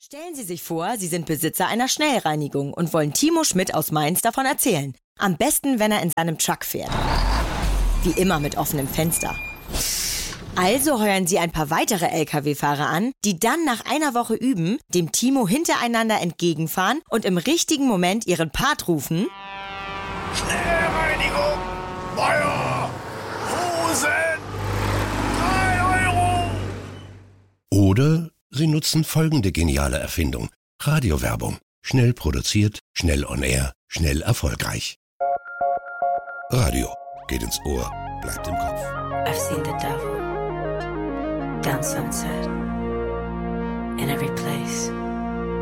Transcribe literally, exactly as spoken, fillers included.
Stellen Sie sich vor, Sie sind Besitzer einer Schnellreinigung und wollen Timo Schmidt aus Mainz davon erzählen. Am besten, wenn er in seinem Truck fährt. Wie immer mit offenem Fenster. Also heuern Sie ein paar weitere L K W-Fahrer an, die dann nach einer Woche üben, dem Timo hintereinander entgegenfahren und im richtigen Moment ihren Part rufen: Schnellreinigung, Feuer, Hosen, drei Euro. Oder Sie nutzen folgende geniale Erfindung. Radiowerbung. Schnell produziert, schnell on air, schnell erfolgreich. Radio. Geht ins Ohr, bleibt im Kopf. I've seen the devil down sunset in every place.